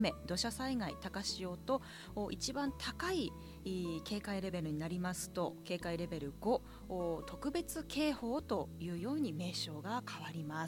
土砂災害、高潮と一番高い警戒レベルになりますと警戒レベル5特別警報というように名称が変わります。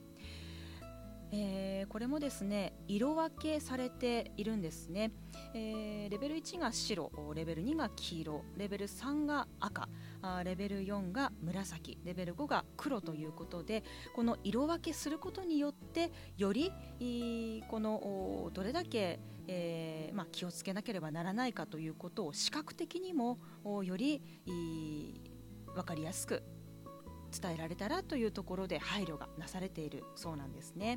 これもですね色分けされているんですね。レベル1が白、レベル2が黄色、レベル3が赤、レベル4が紫、レベル5が黒ということで、この色分けすることによってよりこのどれだけ、気をつけなければならないかということを視覚的にもより分かりやすく伝えられたらというところで配慮がなされているそうなんですね。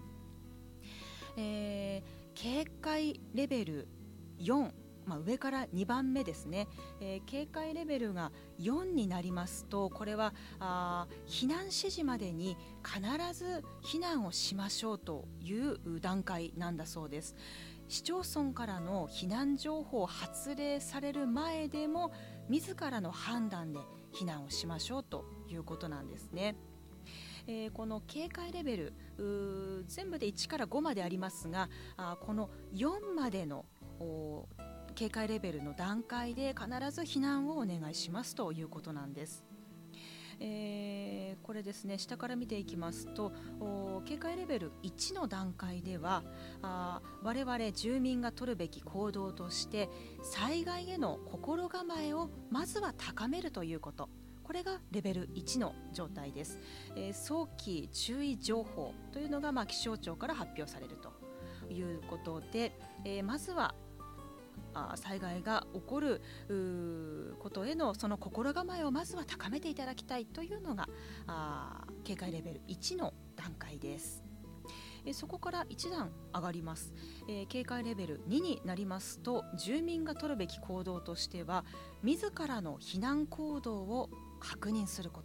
警戒レベル4、上から2番目ですね、警戒レベルが4になりますとこれは避難指示までに必ず避難をしましょうという段階なんだそうです。市町村からの避難情報発令される前でも自らの判断で避難をしましょうということなんですね。この警戒レベル全部で1から5までありますがこの4までの警戒レベルの段階で必ず避難をお願いしますということなんです。これですね下から見ていきますと警戒レベル1の段階では我々住民が取るべき行動として災害への心構えをまずは高めるということ、これがレベル1の状態です。早期注意情報というのが気象庁から発表されるということで、まずは災害が起こることへのその心構えをまずは高めていただきたいというのが警戒レベル1の段階です。そこから1段上がります。警戒レベル2になりますと住民が取るべき行動としては自らの避難行動を確認すること、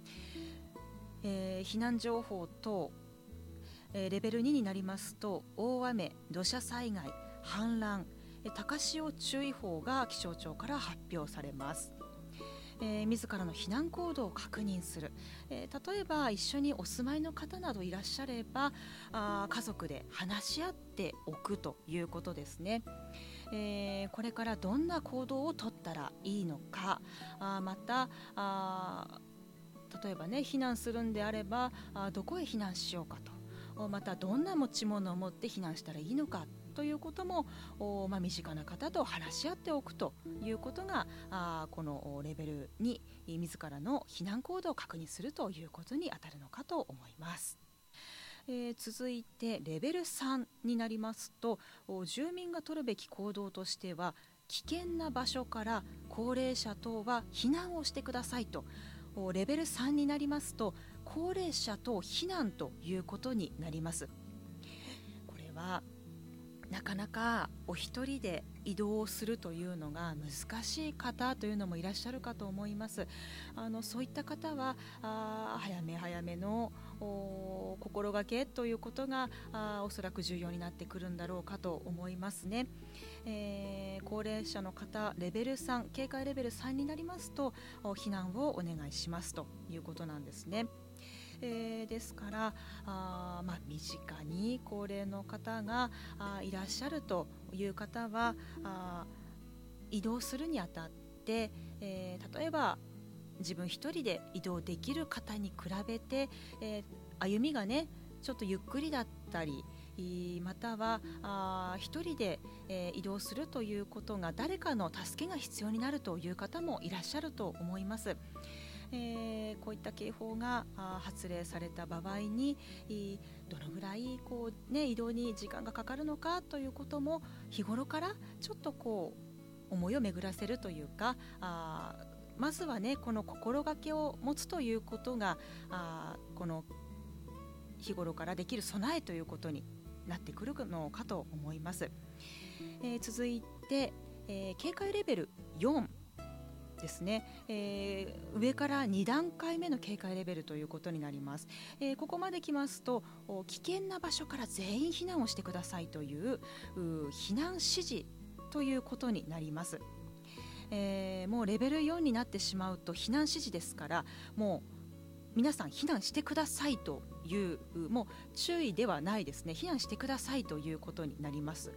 避難情報等レベル2になりますと大雨、土砂災害、氾濫、高潮注意報が気象庁から発表されます。自らの避難行動を確認する、例えば一緒にお住まいの方などいらっしゃれば家族で話し合っておくということですね。これからどんな行動をとったらいいのか、また例えばね避難するんであればどこへ避難しようかと、またどんな持ち物を持って避難したらいいのかということも身近な方と話し合っておくということがこのレベルに自らの避難行動を確認するということに当たるのかと思います。続いてレベル3になりますと住民が取るべき行動としては危険な場所から高齢者等は避難をしてくださいと、レベル3になりますと高齢者等避難ということになります。これはなかなかお一人で移動するというのが難しい方というのもいらっしゃるかと思います。そういった方は早めの心がけということがおそらく重要になってくるんだろうかと思いますね。高齢者の方レベル3、警戒レベル3になりますと避難をお願いしますということなんですね。ですから身近に高齢の方がいらっしゃるという方は移動するにあたって、例えば自分一人で移動できる方に比べて、歩みがねちょっとゆっくりだったりまたは一人で、移動するということが誰かの助けが必要になるという方もいらっしゃると思います。こういった警報が発令された場合にどのぐらい移動に時間がかかるのかということも日頃からちょっと思いを巡らせるというかまずはねこの心がけを持つということがこの日頃からできる備えということになってくるのかと思います。続いて、警戒レベル4ですね。上から2段階目の警戒レベルということになります。ここまで来ますと危険な場所から全員避難をしてくださいという避難指示ということになります。もうレベル4になってしまうと避難指示ですからもう皆さん避難してくださいというもう注意ではないですね、避難してくださいということになります。